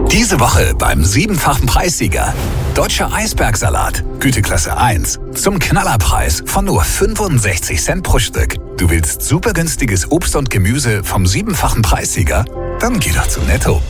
Diese Woche beim 7-fachen Preissieger. Deutscher Eisbergsalat, Güteklasse 1. Zum Knallerpreis von nur 65 Cent pro Stück. Du willst super günstiges Obst und Gemüse vom 7-fachen Preissieger? Dann geh doch zu Netto.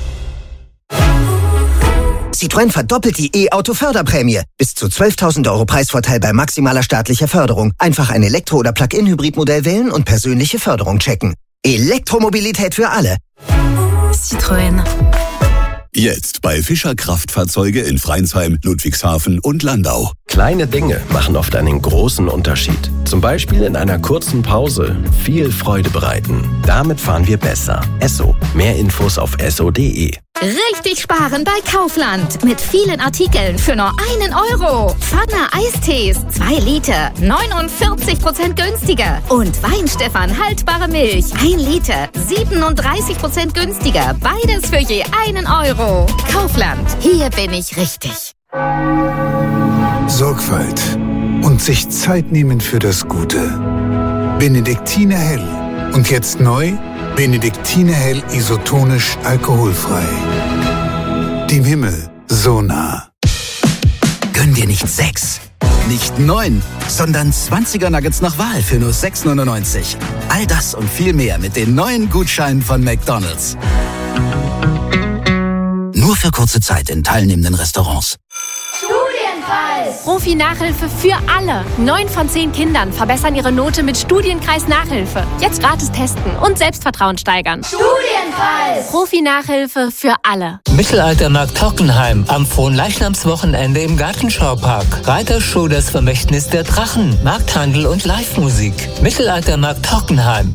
Citroën verdoppelt die E-Auto-Förderprämie. Bis zu 12.000 € Preisvorteil bei maximaler staatlicher Förderung. Einfach ein Elektro- oder Plug-in-Hybrid-Modell wählen und persönliche Förderung checken. Elektromobilität für alle. Citroën. Jetzt bei Fischer Kraftfahrzeuge in Freinsheim, Ludwigshafen und Landau. Kleine Dinge machen oft einen großen Unterschied. Zum Beispiel in einer kurzen Pause viel Freude bereiten. Damit fahren wir besser. Esso. Mehr Infos auf esso.de. Richtig sparen bei Kaufland. Mit vielen Artikeln für nur 1 €. Pfanne Eistees, 2 Liter, 49% günstiger. Und Weinstefan haltbare Milch, 1 Liter, 37% günstiger. Beides für je 1 €. Kaufland, hier bin ich richtig. Sorgfalt und sich Zeit nehmen für das Gute. Benediktiner Hell. Und jetzt neu, Benediktiner Hell isotonisch alkoholfrei. Dem Himmel so nah. Gönn dir nicht 6, nicht 9, sondern 20er Nuggets nach Wahl für nur 6,99. All das und viel mehr mit den neuen Gutscheinen von McDonald's. Nur für kurze Zeit in teilnehmenden Restaurants. Profi-Nachhilfe für alle. 9 von 10 Kindern verbessern ihre Note mit Studienkreis Nachhilfe. Jetzt gratis testen und Selbstvertrauen steigern. Studienkreis! Profi-Nachhilfe für alle. Mittelaltermarkt Hockenheim am Fronleichnamswochenende im Gartenschaupark. Reitershow Das Vermächtnis der Drachen. Markthandel und Live-Musik. Mittelaltermarkt Hockenheim.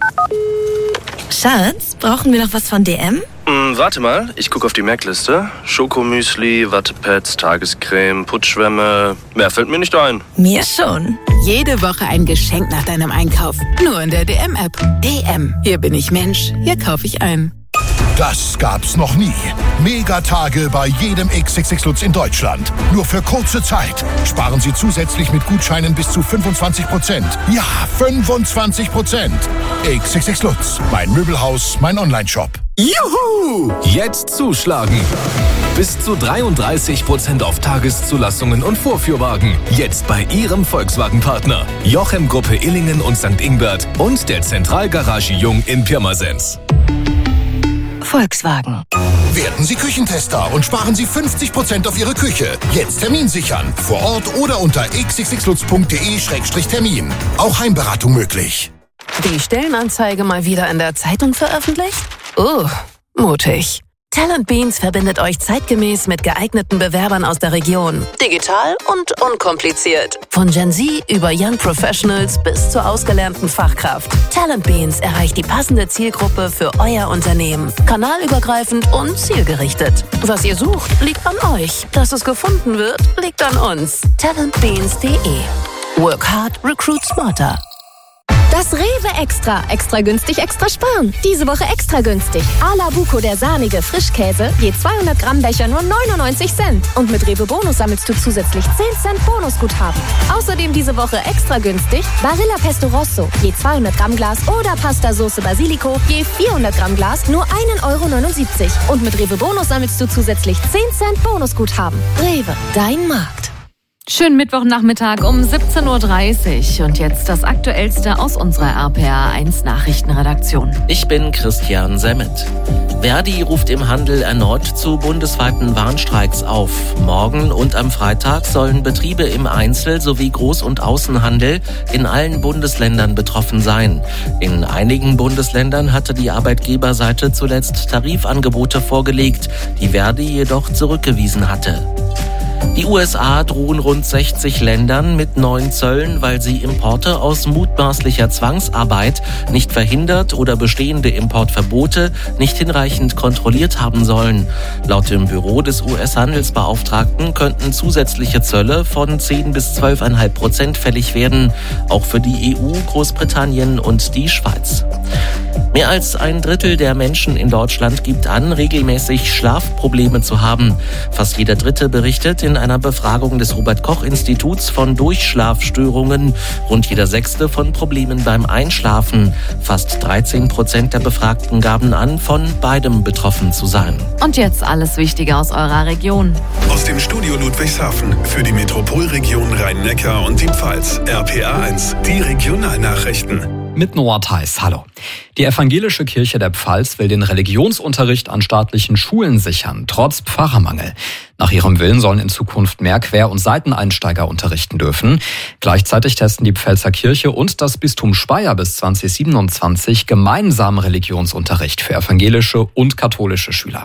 Schatz, brauchen wir noch was von DM? Warte mal, ich gucke auf die Merkliste. Schokomüsli, Wattepads, Tagescreme, Putzschwämme. Mehr fällt mir nicht ein. Mir schon. Jede Woche ein Geschenk nach deinem Einkauf. Nur in der DM-App. DM. Hier bin ich Mensch. Hier kaufe ich ein. Das gab's noch nie. Megatage bei jedem XXX Lutz in Deutschland. Nur für kurze Zeit. Sparen Sie zusätzlich mit Gutscheinen bis zu 25%. Ja, 25%. XXX Lutz. Mein Möbelhaus, mein Onlineshop. Juhu! Jetzt zuschlagen. Bis zu 33% auf Tageszulassungen und Vorführwagen. Jetzt bei Ihrem Volkswagen-Partner. Jochem Gruppe Illingen und St. Ingbert und der Zentralgarage Jung in Pirmasens. Volkswagen. Werden Sie Küchentester und sparen Sie 50% auf Ihre Küche. Jetzt Termin sichern. Vor Ort oder unter xxxlutz.de/termin. Auch Heimberatung möglich. Die Stellenanzeige mal wieder in der Zeitung veröffentlicht? Mutig. Talent Beans verbindet euch zeitgemäß mit geeigneten Bewerbern aus der Region. Digital und unkompliziert. Von Gen Z über Young Professionals bis zur ausgelernten Fachkraft. Talent Beans erreicht die passende Zielgruppe für euer Unternehmen. Kanalübergreifend und zielgerichtet. Was ihr sucht, liegt an euch. Dass es gefunden wird, liegt an uns. talentbeans.de. Work hard, recruit smarter. Das Rewe Extra. Extra günstig, extra sparen. Diese Woche extra günstig. A-la Buco, der sahnige Frischkäse. Je 200 Gramm Becher nur 99 Cent. Und mit Rewe Bonus sammelst du zusätzlich 10 Cent Bonusguthaben. Außerdem diese Woche extra günstig. Barilla Pesto Rosso. Je 200 Gramm Glas oder Pasta Soße Basilico. Je 400 Gramm Glas nur 1,79 €. Und mit Rewe Bonus sammelst du zusätzlich 10 Cent Bonusguthaben. Rewe, dein Markt. Schönen Mittwochnachmittag um 17:30 Uhr und jetzt das Aktuellste aus unserer RPA1 Nachrichtenredaktion. Ich bin Christian Semmet. Verdi ruft im Handel erneut zu bundesweiten Warnstreiks auf. Morgen und am Freitag sollen Betriebe im Einzel- sowie Groß- und Außenhandel in allen Bundesländern betroffen sein. In einigen Bundesländern hatte die Arbeitgeberseite zuletzt Tarifangebote vorgelegt, die Verdi jedoch zurückgewiesen hatte. Die USA drohen rund 60 Ländern mit neuen Zöllen, weil sie Importe aus mutmaßlicher Zwangsarbeit nicht verhindert oder bestehende Importverbote nicht hinreichend kontrolliert haben sollen. Laut dem Büro des US-Handelsbeauftragten könnten zusätzliche Zölle von 10 bis 12,5% fällig werden, auch für die EU, Großbritannien und die Schweiz. Mehr als ein Drittel der Menschen in Deutschland gibt an, regelmäßig Schlafprobleme zu haben. Fast jeder Dritte berichtet in einer Befragung des Robert-Koch-Instituts von Durchschlafstörungen. Rund jeder Sechste von Problemen beim Einschlafen. Fast 13% der Befragten gaben an, von beidem betroffen zu sein. Und jetzt alles Wichtige aus eurer Region. Aus dem Studio Ludwigshafen für die Metropolregion Rhein-Neckar und die Pfalz. RPA 1, die Regionalnachrichten. Mit Noah Theis, hallo. Die Evangelische Kirche der Pfalz will den Religionsunterricht an staatlichen Schulen sichern, trotz Pfarrermangel. Nach ihrem Willen sollen in Zukunft mehr Quer- und Seiteneinsteiger unterrichten dürfen. Gleichzeitig testen die Pfälzer Kirche und das Bistum Speyer bis 2027 gemeinsam Religionsunterricht für evangelische und katholische Schüler.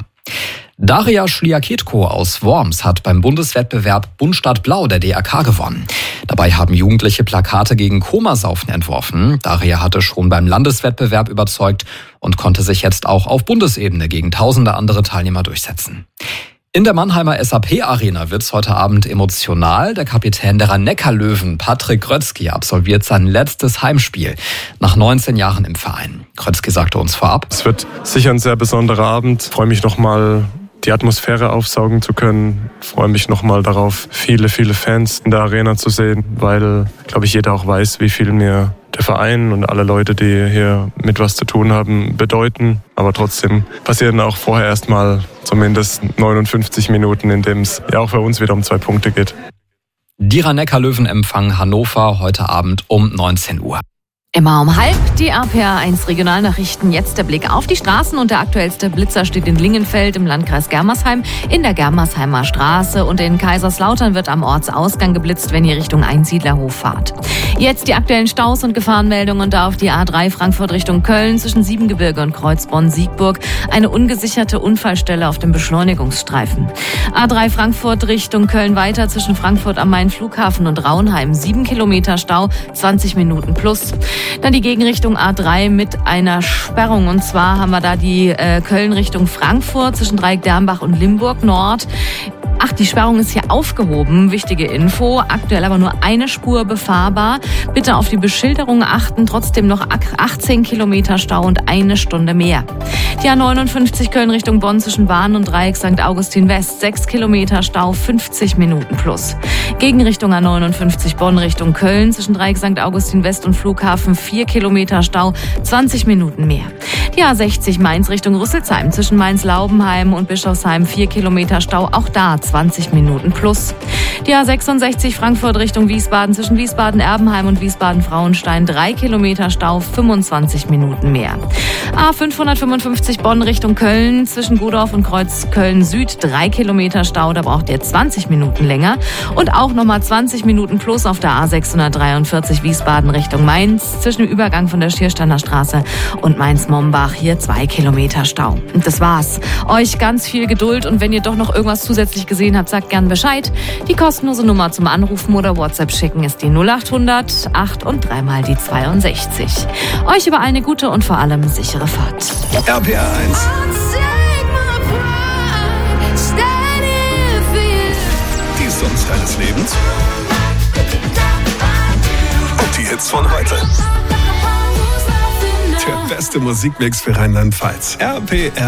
Daria Schliaketko aus Worms hat beim Bundeswettbewerb Bundstadt Blau der DRK gewonnen. Dabei haben Jugendliche Plakate gegen Komasaufen entworfen. Daria hatte schon beim Landeswettbewerb überzeugt und konnte sich jetzt auch auf Bundesebene gegen tausende andere Teilnehmer durchsetzen. In der Mannheimer SAP-Arena wird's heute Abend emotional. Der Kapitän der Rhein-Neckar-Löwen, Patrick Grötzky, absolviert sein letztes Heimspiel nach 19 Jahren im Verein. Grötzky sagte uns vorab: Es wird sicher ein sehr besonderer Abend. Ich freue mich nochmal, die Atmosphäre aufsaugen zu können. Ich freue mich nochmal darauf, viele Fans in der Arena zu sehen, weil, glaube ich, jeder auch weiß, wie viel mir der Verein und alle Leute, die hier mit was zu tun haben, bedeuten. Aber trotzdem passieren auch vorher erstmal zumindest 59 Minuten, in dem es ja auch für uns wieder um 2 Punkte geht. Die Rhein-Neckar-Löwen empfangen Hannover heute Abend um 19 Uhr. Immer um 12:30 die RPA 1 Regionalnachrichten. Jetzt der Blick auf die Straßen und der aktuellste Blitzer steht in Lingenfeld im Landkreis Germersheim in der Germersheimer Straße und in Kaiserslautern wird am Ortsausgang geblitzt, wenn ihr Richtung Einsiedlerhof fahrt. Jetzt die aktuellen Staus und Gefahrenmeldungen da auf die A3 Frankfurt Richtung Köln zwischen Siebengebirge und Kreuzbronn-Siegburg. Eine ungesicherte Unfallstelle auf dem Beschleunigungsstreifen. A3 Frankfurt Richtung Köln weiter zwischen Frankfurt am Main Flughafen und Raunheim. 7 Kilometer Stau, 20 Minuten plus. Dann die Gegenrichtung A3 mit einer Sperrung. Und zwar haben wir da die Köln Richtung Frankfurt zwischen Dreieck-Dernbach und Limburg Nord. Die Sperrung ist hier aufgehoben. Wichtige Info. Aktuell aber nur eine Spur befahrbar. Bitte auf die Beschilderung achten. Trotzdem noch 18 Kilometer Stau und 1 Stunde mehr. Die A59 Köln Richtung Bonn zwischen Bahn und Dreieck St. Augustin West. 6 Kilometer Stau, 50 Minuten plus. Gegenrichtung A59 Bonn Richtung Köln zwischen Dreieck St. Augustin West und Flughafen. 4 Kilometer Stau, 20 Minuten mehr. Die A60 Mainz Richtung Rüsselsheim zwischen Mainz-Laubenheim und Bischofsheim. 4 Kilometer Stau, auch da 20 Minuten plus. Die A66 Frankfurt Richtung Wiesbaden zwischen Wiesbaden-Erbenheim und Wiesbaden-Frauenstein. 3 Kilometer Stau, 25 Minuten mehr. A555 Bonn Richtung Köln zwischen Godorf und Kreuzköln Süd. 3 Kilometer Stau, da braucht ihr 20 Minuten länger. Und auch nochmal 20 Minuten plus auf der A643 Wiesbaden Richtung Mainz zwischen dem Übergang von der Schiersteiner Straße und Mainz-Mombach. Hier 2 Kilometer Stau. Und das war's. Euch ganz viel Geduld und wenn ihr doch noch irgendwas zusätzlich gesehen habt, sagt gern Bescheid. Die kostenlose Nummer zum Anrufen oder WhatsApp schicken ist die 0800 8 und 3 mal die 62. Euch überall eine gute und vor allem sichere Fahrt. RPA 1. Die Songs deines Lebens. Und die Hits von heute. Der beste Musikmix für Rheinland-Pfalz. RPR